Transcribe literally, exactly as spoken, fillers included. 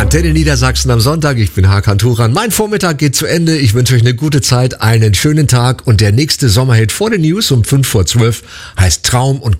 Antenne Niedersachsen am Sonntag. Ich bin Hakan Turan. Mein Vormittag geht zu Ende. Ich wünsche euch eine gute Zeit, einen schönen Tag und der nächste Sommerhit vor den News um fünf vor zwölf heißt Traum und